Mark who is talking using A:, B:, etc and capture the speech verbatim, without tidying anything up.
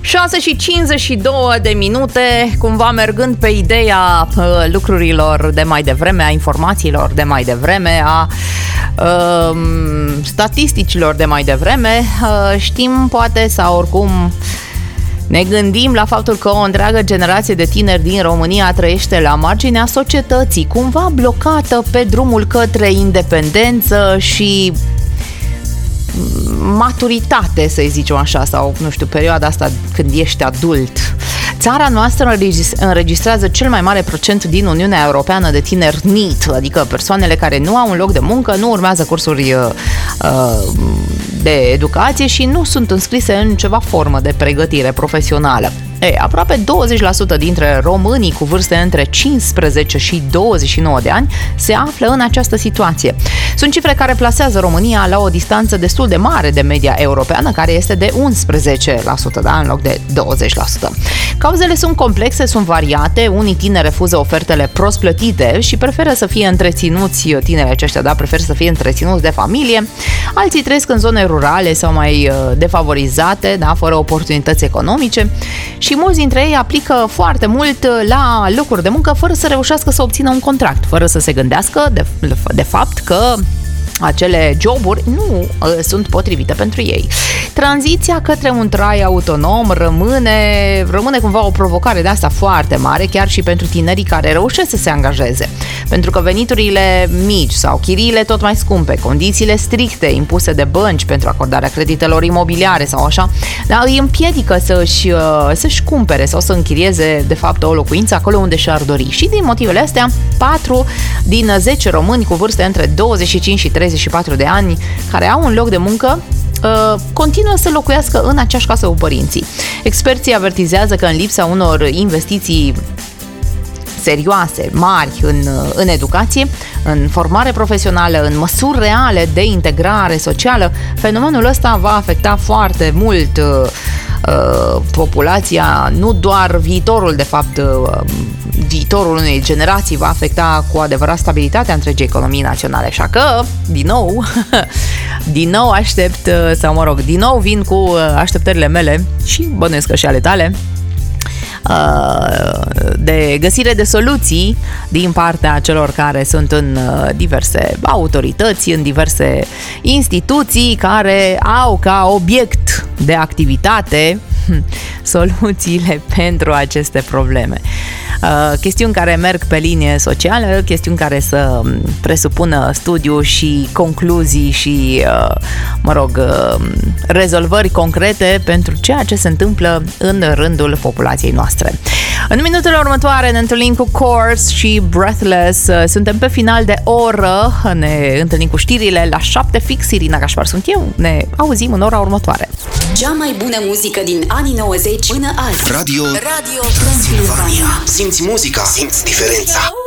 A: șase și cincizeci și două de minute, cumva mergând pe ideea uh, lucrurilor de mai devreme, a informațiilor de mai devreme, a uh, statisticilor de mai devreme, uh, știm poate sau oricum ne gândim la faptul că o întreagă generație de tineri din România trăiește la marginea societății, cumva blocată pe drumul către independență și maturitate, să-i zicem așa, sau, nu știu, perioada asta când ești adult. Țara noastră înregistrează cel mai mare procent din Uniunea Europeană de tineri N E E T, adică persoanele care nu au un loc de muncă, nu urmează cursuri uh, de educație și nu sunt înscrise în ceva formă de pregătire profesională. Ei, aproape douăzeci la sută dintre românii cu vârste între cincisprezece și douăzeci și nouă de ani se află în această situație. Sunt cifre care plasează România la o distanță destul de mare de media europeană, care este de unsprezece la sută, da, în loc de douăzeci la sută. Cauzele sunt complexe, sunt variate, unii tineri refuză ofertele prost plătite și preferă să fie întreținuți, tinerii aceștia, da, preferă să fie întreținuți de familie, alții trăiesc în zone rurale sau mai defavorizate, da, fără oportunități economice și mulți dintre ei aplică foarte mult la locuri de muncă fără să reușească să obțină un contract, fără să se gândească de, de fapt că acele joburi nu uh, sunt potrivite pentru ei. Tranziția către un trai autonom rămâne, rămâne cumva o provocare de asta foarte mare, chiar și pentru tinerii care reușesc să se angajeze. Pentru că veniturile mici sau chiriile tot mai scumpe, condițiile stricte impuse de bănci pentru acordarea creditelor imobiliare sau așa, da, îi împiedică să-și, uh, să-și cumpere sau să închirieze de fapt o locuință acolo unde și-ar dori. Și din motivele astea, patru din zece români cu vârste între douăzeci și cinci și treizeci și patru de ani care au un loc de muncă continuă să locuiască în aceeași casă cu părinții. Experții avertizează că în lipsa unor investiții serioase, mari în, în educație, în formare profesională, în măsuri reale de integrare socială, fenomenul ăsta va afecta foarte mult uh, populația, nu doar viitorul, de fapt, uh, viitorul unei generații va afecta cu adevărat stabilitatea întregii economii naționale. Așa că, din nou, din nou aștept, sau mă rog, din nou vin cu așteptările mele și bănuiesc că și ale tale, de găsire de soluții din partea celor care sunt în diverse autorități, în diverse instituții care au ca obiect de activitate soluțiile pentru aceste probleme. Chestiuni care merg pe linie socială, chestiuni care să presupună studiu și concluzii și, mă rog, rezolvări concrete pentru ceea ce se întâmplă în rândul populației noastre. În minutele următoare ne întâlnim cu Course și Breathless. Suntem pe final de oră, ne întâlnim cu știrile la șapte fix. Irina Gașpar sunt eu, ne auzim în ora următoare.
B: Cea mai bună muzică din anii nouăzeci până azi.
C: Radio, Radio Transilvania. Simți muzica, simți diferența.